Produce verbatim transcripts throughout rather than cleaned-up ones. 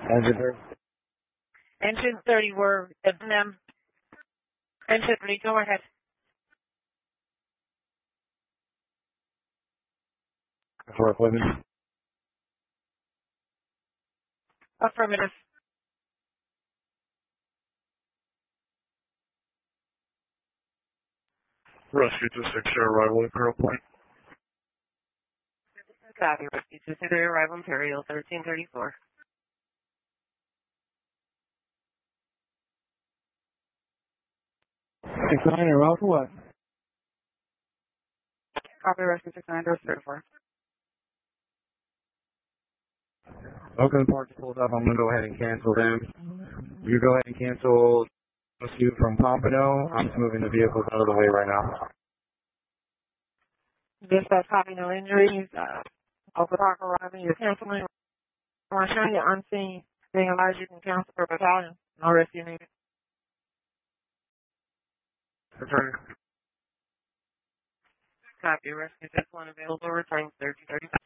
Engine thirty. Engine thirty, we're at them. Engine thirty, go ahead. For equipment. Affirmative. Rescue to secure arrival at Imperial Point. Copy, Rescue to secure arrival Imperial thirteen thirty-four. Six nine, you're off or what? Copy, Rescue six nine thirty-four. Okay, the park's pulled up. I'm going to go ahead and cancel them. You go ahead and cancel Rescue from Pompano. I'm just moving the vehicles out of the way right now. Dispatch, copy, no injuries. Uh, over park arriving, you're canceling. We're showing you unseen. Being advised you can cancel per battalion. No rescue needed. Return. Copy, Rescue six one available. Return thirteen thirty-five.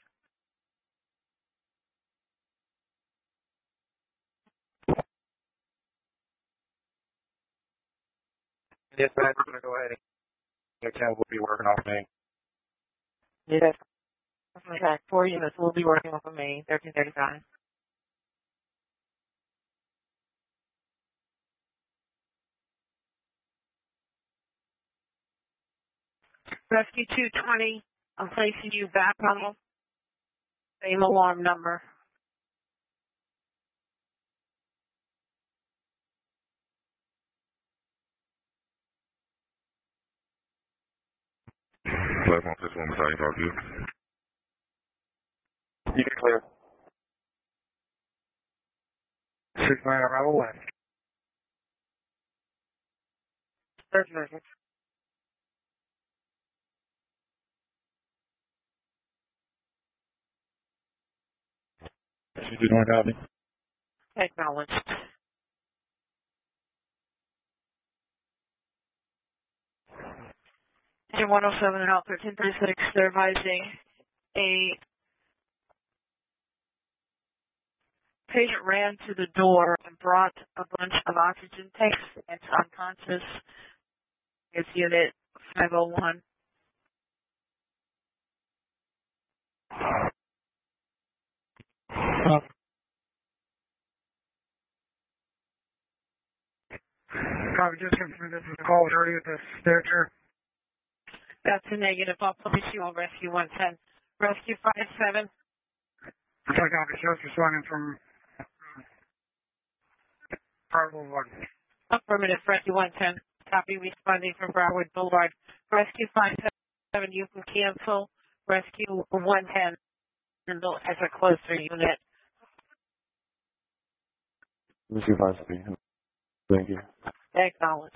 Yes, I'm going to go ahead and the ten will be working off me. Yes. Okay, four units will be working off of May thirteen thirty-five. Rescue two twenty, I'm placing you back on the same alarm number. five one six one, sorry, talk to you. You can clear. Six nine, arrival west. Third visit. You do not copy. Acknowledged. Engine one oh seven and out thirteen thirty-six, they're advising a patient ran to the door and brought a bunch of oxygen tanks and unconscious. It's unit five oh one. Uh, Copy, just confirm this is a call already with the stretcher. That's a negative. I'll place you on Rescue one ten. Rescue five seven. I copy, just responding from Bravo one. Affirmative, Rescue one ten. Copy, responding from Broward Boulevard. Rescue five seven, you can cancel. Rescue one ten as a closer unit. Rescue five three. Thank you. Acknowledge.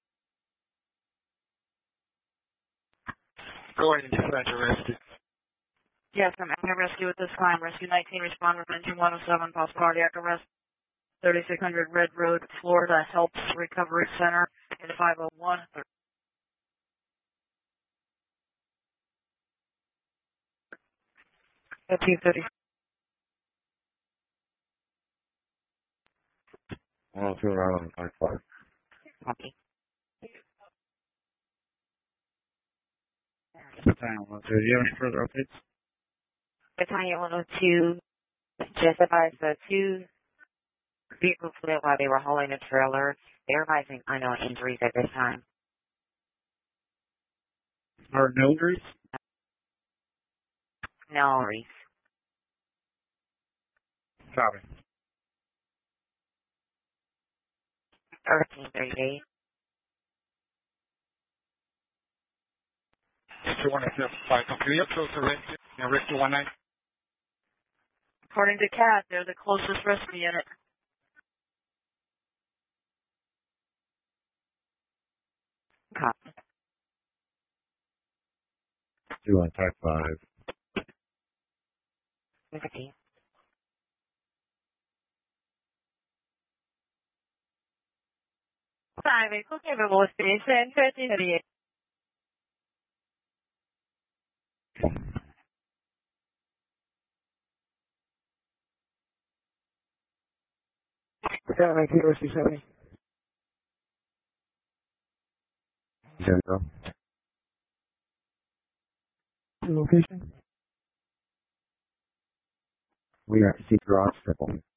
Go ahead and dispatch a rescue. Yes, I'm at Rescue at this time. Rescue nineteen, respond with engine one oh seven, post cardiac arrest. thirty-six hundred Red Road, Florida, Helps Recovery Center in five oh one. thirteen thirty. I'll go around on five five. Copy. Battalion one two. Do you have any further updates? Battalion one oh two just advised the two vehicles flew while they were hauling a trailer. They're advising unknown injuries at this time. Or no injuries? No worries. Copy. thirteen thirty-eight. two one five. Can you approach the rescue? And rescue one nine? According to C A T, they're the closest rescue unit. Copy. two one five five. Okay. Five, vehicle capable of station, thirteen thirty-eight. Lieutenant nineteen, Rescue seventy. Zero. Your location? We are at Secret Obstacle.